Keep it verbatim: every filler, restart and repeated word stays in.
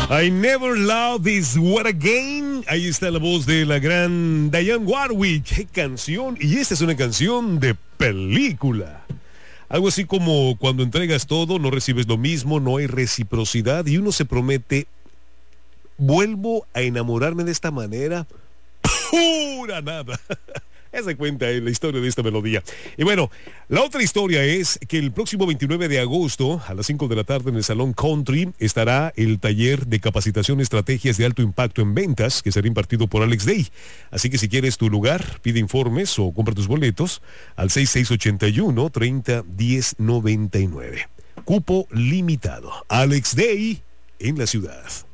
I never love this word again. Ahí está la voz de la gran Dionne Warwick. ¡Qué canción! Y esta es una canción de película. Algo así como cuando entregas todo, no recibes lo mismo, no hay reciprocidad y uno se promete, vuelvo a enamorarme de esta manera. Pura nada. Esa cuenta es la historia de esta melodía. Y bueno, la otra historia es que el próximo veintinueve de agosto a las cinco de la tarde en el Salón Country estará el taller de capacitación estrategias de alto impacto en ventas que será impartido por Alex Day. Así que si quieres tu lugar, pide informes o compra tus boletos al seis seis ocho uno, treinta, diez, noventa y nueve. Cupo limitado. Alex Day en la ciudad.